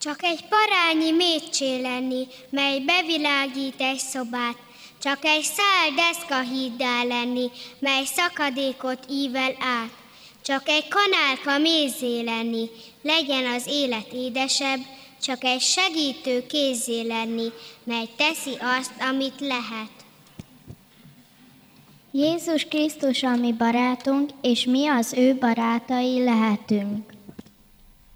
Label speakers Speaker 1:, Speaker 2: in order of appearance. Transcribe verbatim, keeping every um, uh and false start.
Speaker 1: Csak egy parányi méccsé lenni, mely bevilágít egy szobát. Csak egy szál deszkahíddá lenni, mely szakadékot ível át. Csak egy kanálka mézzé lenni, legyen az élet édesebb. Csak egy segítő kézzé lenni, mely teszi azt, amit lehet.
Speaker 2: Jézus Krisztus a mi barátunk, és mi az ő barátai lehetünk.